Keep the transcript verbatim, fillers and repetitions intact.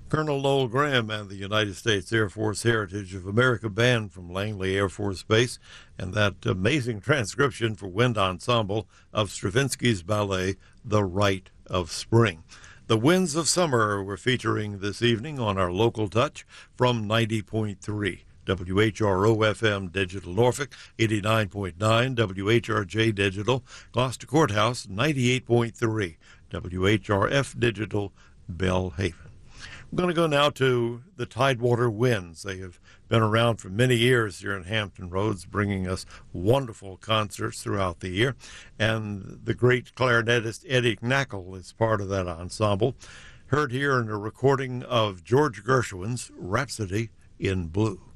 Colonel Noel Graham and the United States Air Force Heritage of America Band from Langley Air Force Base, and that amazing transcription for wind ensemble of Stravinsky's ballet, The Rite of Spring. The Winds of Summer we're featuring this evening on our local touch from ninety point three. W H R O F M Digital Norfolk, eighty-nine point nine, W H R J Digital, Gloucester Courthouse, ninety-eight point three, W H R F Digital, Belhaven. We're going to go now to the Tidewater Winds. They have been around for many years here in Hampton Roads, bringing us wonderful concerts throughout the year. And the great clarinetist Eddie Knackle is part of that ensemble. Heard here in a recording of George Gershwin's Rhapsody in Blue.